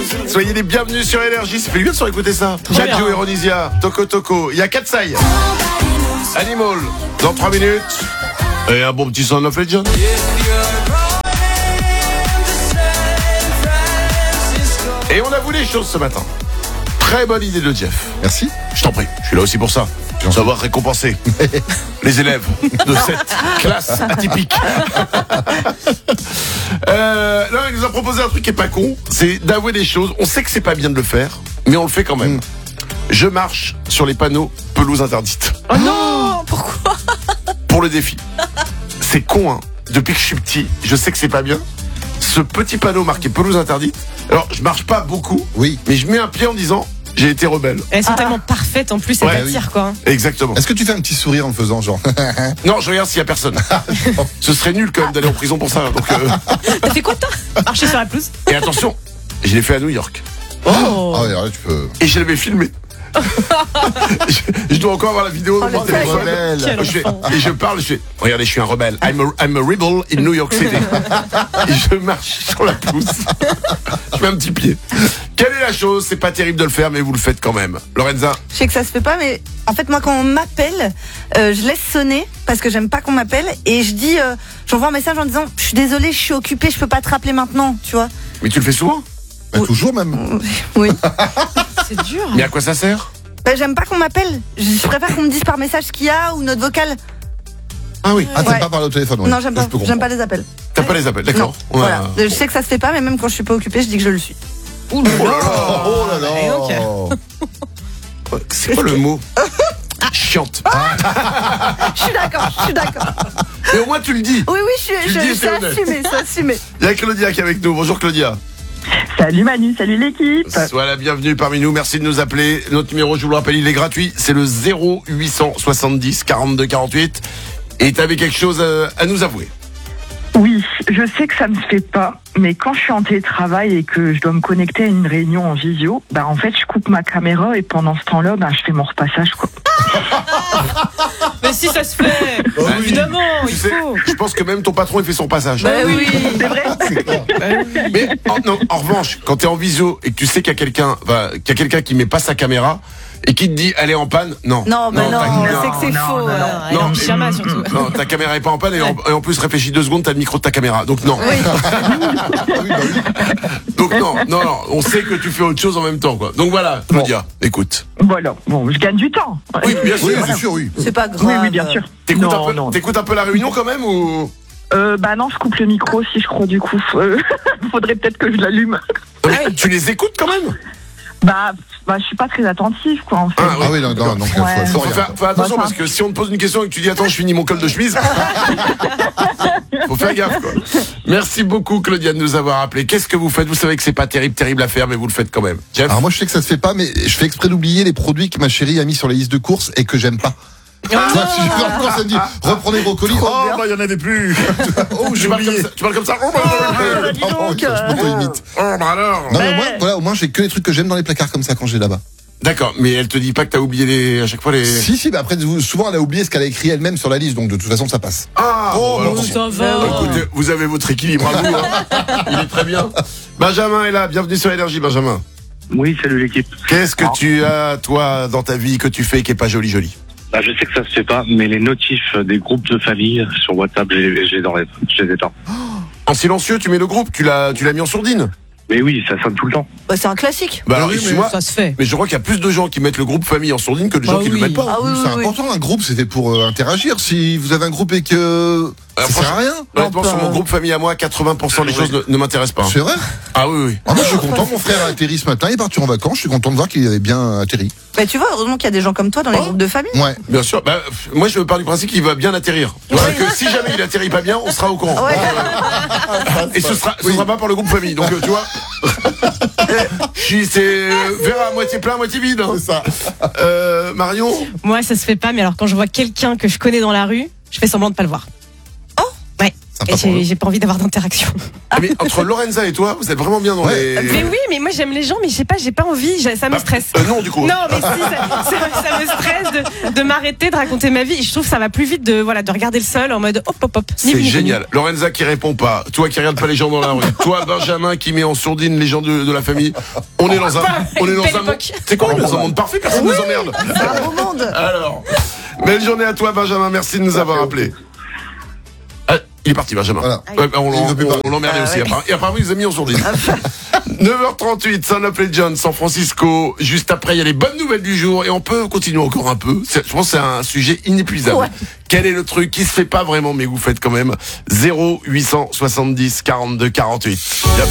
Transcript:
Soyez les bienvenus sur Énergie. Ça fait bien de se écouter ça. Jacques, Ronisia, Toko Toko. Il y a Katsai. Animal. Dans 3 minutes. Et un bon petit Son of Legend. Et on a voulu les choses ce matin. Très bonne idée de Jeff. Merci. Je t'en prie, je suis là aussi pour ça. Savoir récompenser les élèves de cette classe atypique. Là, il nous a proposé un truc qui est pas con, c'est d'avouer des choses. On sait que c'est pas bien de le faire, mais on le fait quand même. Je marche sur les panneaux pelouse interdite. Oh non, pourquoi? Pour le défi. C'est con, hein. Depuis que je suis petit, je sais que c'est pas bien. Ce petit panneau marqué pelouse interdite. Alors, je marche pas beaucoup, oui, mais je mets un pied en disant j'ai été rebelle. Elles sont tellement parfaites en plus, elles t'attirent quoi. Exactement. Est-ce que tu fais un petit sourire en le faisant, genre? Non, je regarde s'il y a personne. Ce serait nul quand même d'aller en prison pour ça. Donc, T'as fait quoi toi? Marcher sur la pelouse? Et attention, je l'ai fait à New York. Oh. Ah ouais, alors là, tu peux. Et je l'avais filmé. Je dois encore avoir la vidéo dans mon téléphone. Et je parle, je fais regardez, je suis un rebelle. I'm a rebel in New York City. Et je marche sur la pelouse. Je mets un petit pied. Quelle est la chose? C'est pas terrible de le faire, mais vous le faites quand même. Lorenza? Je sais que ça se fait pas, mais en fait, moi, quand on m'appelle, je laisse sonner parce que j'aime pas qu'on m'appelle et je dis, j'envoie un message en disant, je suis désolée, je suis occupée, je peux pas te rappeler maintenant, tu vois. Mais tu le fais souvent? Bah, toujours même. Oui. C'est dur. Mais à quoi ça sert? Bah, j'aime pas qu'on m'appelle. Je préfère qu'on me dise par message ce qu'il y a ou notre vocale. Ah oui. Ah, t'aimes Ouais. pas parler au téléphone? Ouais. Non, j'aime pas les appels. T'as pas les appels, d'accord. Non, voilà. Je sais que ça se fait pas, mais même quand je suis pas occupée, je dis que je le suis. Ouh là là. Oh là Et donc, là. C'est quoi le mot? Chiante. Je suis d'accord. Mais au moins tu le dis. Oui, Tu le dis, c'est honnête. c'est assumé. Il y a Claudia qui est avec nous. Bonjour Claudia. Salut Manu, salut l'équipe. Sois la bienvenue parmi nous, merci de nous appeler. Notre numéro, je vous le rappelle, il est gratuit, c'est le 0870 42 48. Et t'avais quelque chose à nous avouer. Oui, je sais que ça me fait pas, mais quand je suis en télétravail et que je dois me connecter à une réunion en visio, bah en fait je coupe ma caméra et pendant ce temps-là, bah je fais mon repassage quoi. Mais si ça se fait, évidemment, Tu il sais, faut. je pense que même ton patron il fait son passage. Bah oui. C'est vrai. Mais en revanche, quand t'es en visio et que tu sais qu'il y a quelqu'un qui met pas sa caméra et qui te dit elle est en panne, non. Non, mais non, c'est que c'est non, faux. non, Elle est en pyjama surtout. Non, ta caméra est pas en panne et en plus réfléchis 2 secondes, t'as le micro de ta caméra. Donc non. Donc non, on sait que tu fais autre chose en même temps quoi. Donc voilà, Claudia, écoute. Voilà, bon, je gagne du temps. Oui, bien sûr. Oui, bien sûr, oui. C'est pas grave. Oui, bien sûr. T'écoutes un peu la réunion quand même ou? Bah non, je coupe le micro si je crois du coup. Faudrait peut-être que je l'allume. Tu les écoutes quand même? Bah je suis pas très attentive quoi en fait. Ah Ah oui, non, donc Ouais. faut Faut rien. faire attention parce que si on te pose une question et que tu dis attends je finis mon col de chemise, faut faire gaffe quoi. Merci beaucoup Claudia de nous avoir appelé. Qu'est-ce que vous faites? Vous savez que c'est pas terrible à faire mais vous le faites quand même. Jeff? Alors moi, je sais que ça se fait pas, mais je fais exprès d'oublier les produits que ma chérie a mis sur la liste de courses et que j'aime pas. Tu vois, si je vais en course, elle me dit reprenez vos colis. Oh, bah, il y en avait plus. Oh, j'ai oublié. Tu parles comme ça? Oh, bah, dis donc. Je m'auto-imite. oh, bah alors. Non, mais au moins, j'ai que les trucs que j'aime dans les placards comme ça quand je vais là-bas. D'accord, mais elle te dit pas que t'as oublié à chaque fois les... Si, mais après, souvent, elle a oublié ce qu'elle a écrit elle-même sur la liste, donc de toute façon, ça passe. Ah, bon, alors, Ça va. écoutez, vous avez votre équilibre à vous, hein. Il est très bien. Benjamin est là, bienvenue sur Énergie, Benjamin. Oui, salut l'équipe. Qu'est-ce que tu as, toi, dans ta vie, que tu fais qui est pas joli? Bah, je sais que ça se fait pas, mais les notifs des groupes de famille sur WhatsApp, je les éteins. En silencieux, tu mets le groupe, tu l'as mis en sourdine. Mais oui, ça sonne tout le temps. Bah, c'est un classique. Bah alors, Oui, mais excuse-moi, Ça se fait. mais je crois qu'il y a plus de gens qui mettent le groupe famille en sourdine que de gens qui le oui. mettent pas. Ah oui, C'est oui. important, un groupe, c'était pour interagir. Si vous avez un groupe et que ça sert à rien. Honnêtement, sur mon groupe famille à moi, 80% des choses ne m'intéressent pas. C'est vrai? Ah oui. Ah, moi, je suis content, mon frère a atterri ce matin, il est parti en vacances, je suis content de voir qu'il avait bien atterri. Bah, tu vois, heureusement qu'il y a des gens comme toi dans les groupes de famille. Ouais. Bien sûr. Bah, moi, je pars du principe qu'il va bien atterrir. Tu vois, que si jamais il atterrit pas bien, on sera au courant. Ouais. Et ce sera pas pour le groupe famille. Donc, tu vois. C'est verre à moitié plein, à moitié vide. Hein. C'est ça. Marion? Moi, ça se fait pas, mais alors quand je vois quelqu'un que je connais dans la rue, je fais semblant de pas le voir. Sympa Et pour eux. j'ai pas envie d'avoir d'interaction. Mais entre Lorenza et toi, vous êtes vraiment bien dans les. Mais oui, mais moi j'aime les gens, mais je sais pas, j'ai pas envie, ça me stresse. Non, du coup. Non, mais si, ça me stresse de m'arrêter, de raconter ma vie. Et je trouve que ça va plus vite de regarder le sol en mode hop, hop, hop. C'est génial. Lorenza qui répond pas. Toi qui regarde pas les gens dans la rue. Toi, Benjamin qui met en sourdine les gens de la famille. On est dans un monde. C'est quoi, on est dans un monde parfait, personne nous emmerde. C'est un beau monde. Alors, belle journée à toi, Benjamin. Merci de nous avoir appelés. Il est parti, Benjamin. Voilà. Ouais, on Il veut plus parler. l'emmerdait aussi. ouais. Et apparemment, il nous a mis en sourdine. 9h38, Son of Legend, San Francisco. Juste après, il y a les bonnes nouvelles du jour. Et on peut continuer encore un peu. Je pense que c'est un sujet inépuisable. Ouais. Quel est le truc qui se fait pas vraiment, mais vous faites quand même 0870 42 48.